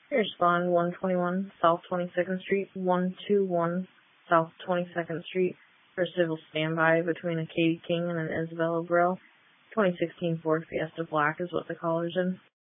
Here's Spawn 121 South 22nd Street, 121 South 22nd Street for civil standby between a Katie King and an Isabella Brill. 2016 Ford Fiesta Black is what the caller's in.